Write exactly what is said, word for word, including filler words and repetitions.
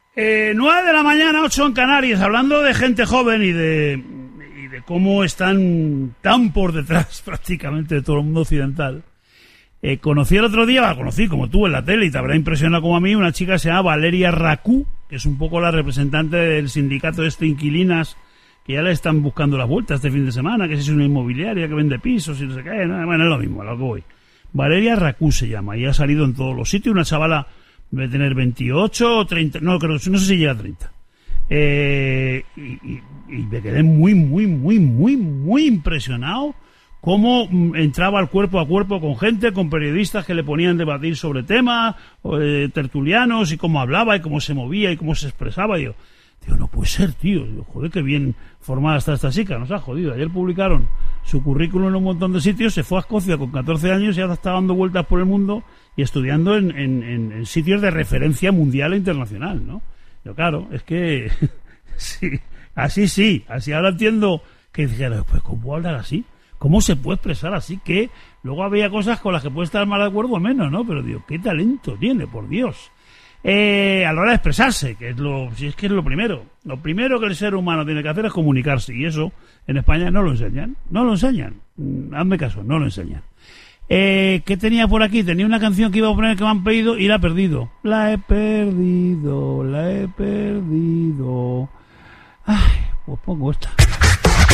Eh, nueve de la mañana, ocho en Canarias, hablando de gente joven y de, y de cómo están tan por detrás prácticamente de todo el mundo occidental. Eh, conocí el otro día, la conocí como tú en la tele y te habrá impresionado como a mí, una chica que se llama Valeria Racú, que es un poco la representante del sindicato este Inquilinas, que ya le están buscando las vueltas este fin de semana, que es una inmobiliaria que vende pisos y no sé qué, ¿no? Bueno, es lo mismo, a lo que voy. Valeria Racú se llama y ha salido en todos los sitios, una chavala debe tener veintiocho o treinta, no creo, no sé si llega a treinta. Eh, y, y, y me quedé muy, muy, muy, muy, muy impresionado cómo entraba al cuerpo a cuerpo con gente, con periodistas que le ponían a debatir sobre temas, eh, tertulianos, y cómo hablaba y cómo se movía y cómo se expresaba. Y yo, tío, no puede ser, tío. Digo, joder, qué bien formada está esta chica, nos ha jodido. Ayer publicaron su currículum en un montón de sitios, se fue a Escocia con catorce años y ahora está dando vueltas por el mundo y estudiando en, en, en, en sitios de referencia mundial e internacional, ¿no? Yo, claro, es que sí, así sí, así ahora entiendo que dijeron, pues ¿cómo hablar así? ¿Cómo se puede expresar así? Que luego había cosas con las que puede estar más de acuerdo o menos, ¿no? Pero digo, qué talento tiene, por Dios. Eh, a la hora de expresarse, que es lo, si es que es lo primero. Lo primero que el ser humano tiene que hacer es comunicarse, y eso en España no lo enseñan. No lo enseñan. Hazme caso, no lo enseñan. Eh, ¿Qué tenía por aquí? Tenía una canción que iba a poner que me han pedido y la he perdido. La he perdido, la he perdido. Ay, pues pongo esta.